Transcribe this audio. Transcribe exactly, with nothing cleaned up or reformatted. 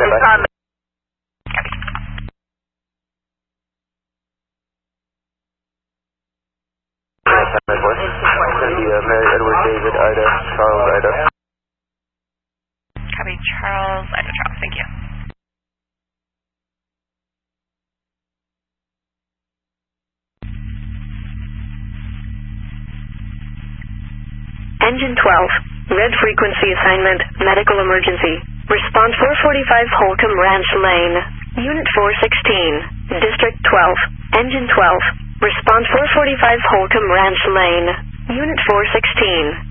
bye. Mary Edward David Ida Charles Ida. Copy, Charles Ida Charles, thank you. Engine twelve, red frequency assignment, medical emergency. Response four forty-five Holcomb Ranch Lane, Unit four sixteen, District twelve, Engine twelve. Response four forty-five Holcomb Ranch Lane, Unit four sixteen.